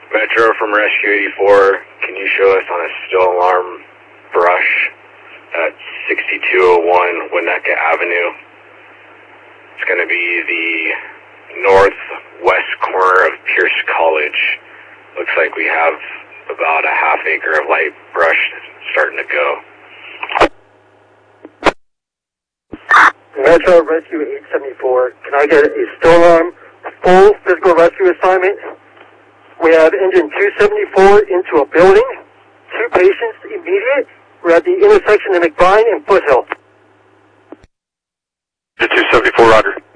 Metro from Rescue 84, can you show us on a still alarm brush at 6201 Winnetka Avenue? It's going to be the northwest corner of Pierce College. Looks like we have about a half acre of light brush starting to go. Metro Rescue 874, can I get a still alarm, full physical rescue assignment? We have engine 274 into a building, 2 patients immediate. We're at the intersection of McBride and Foothill. 274, roger.